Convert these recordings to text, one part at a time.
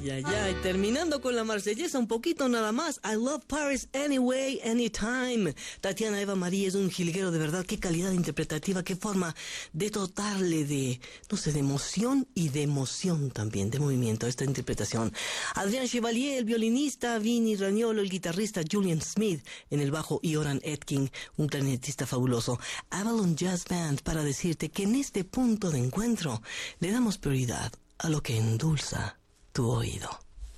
ay. Terminando con la marsellesa un poquito nada más. I love Paris anyway, anytime. Tatiana Eva María es un jilguero de verdad. Qué calidad interpretativa, qué forma de dotarle de, no sé, de emoción y de emoción también, de movimiento a esta interpretación. Adrián Chevalier, el violinista, Vinny Ragnolo, el guitarrista, Julian Smith en el bajo y Oran Etkin, un clarinetista fabuloso. Avalon Jazz Band para decirte que en este punto de encuentro le damos prioridad a lo que endulza tu oído.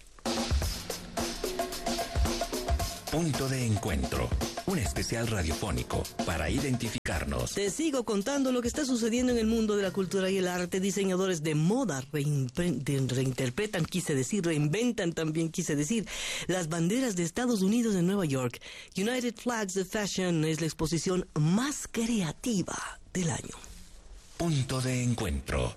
Punto de encuentro, un especial radiofónico para identificarnos. Te sigo contando lo que está sucediendo en el mundo de la cultura y el arte. Diseñadores de moda reinterpretan, reinventan también, las banderas de Estados Unidos en Nueva York. United Flags of Fashion es la exposición más creativa del año. Punto de encuentro.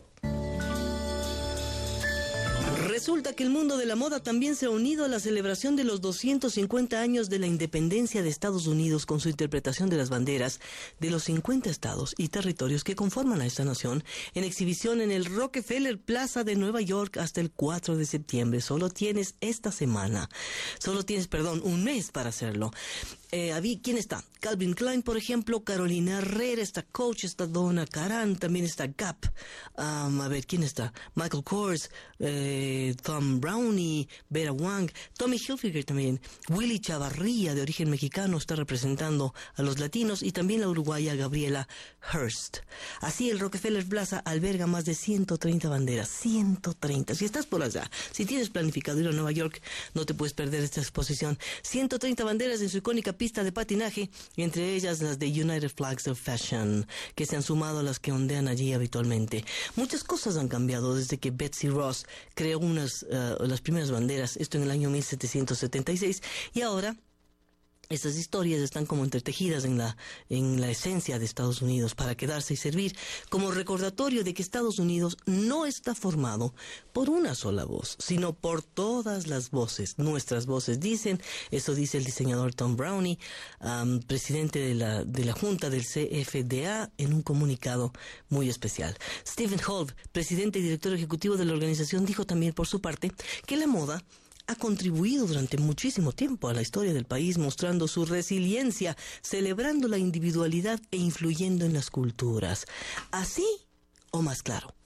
Resulta que el mundo de la moda también se ha unido a la celebración de los 250 años de la independencia de Estados Unidos con su interpretación de las banderas de los 50 estados y territorios que conforman a esta nación en exhibición en el Rockefeller Plaza de Nueva York hasta el 4 de septiembre. Solo tienes un mes para hacerlo. ¿Quién está? Calvin Klein, por ejemplo, Carolina Herrera, está Coach, está Donna Karan, también está Gap. ¿Quién está? Michael Kors, Tom Brownie, Vera Wang, Tommy Hilfiger también. Willy Chavarría, de origen mexicano, está representando a los latinos, y también la uruguaya Gabriela Hearst. Así, el Rockefeller Plaza alberga más de 130 banderas. 130. Si estás por allá, si tienes planificado ir a Nueva York, no te puedes perder esta exposición. 130 banderas en su icónica pista de patinaje, entre ellas las de United Flags of Fashion, que se han sumado a las que ondean allí habitualmente. Muchas cosas han cambiado desde que Betsy Ross creó las primeras banderas, esto en el año 1776, y ahora estas historias están como entretejidas en la esencia de Estados Unidos para quedarse y servir como recordatorio de que Estados Unidos no está formado por una sola voz, sino por todas las voces, nuestras voces. Eso dice el diseñador Tom Brownie, presidente de la Junta del CFDA, en un comunicado muy especial. Stephen Holt, presidente y director ejecutivo de la organización, dijo también por su parte que la moda ha contribuido durante muchísimo tiempo a la historia del país, mostrando su resiliencia, celebrando la individualidad e influyendo en las culturas. Así o más claro.